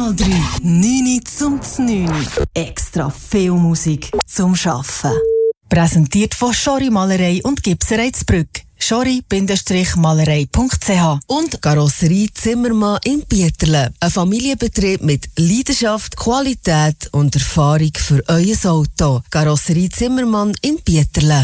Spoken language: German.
3x3. 9 zum 9. Extra viel Musik zum Schaffen. Präsentiert von Schori Malerei und Gipserei Zbrügg. schori-malerei.ch und Karosserie Zimmermann in Bieterle. Ein Familienbetrieb mit Leidenschaft, Qualität und Erfahrung für euer Auto. Karosserie Zimmermann in Bieterle.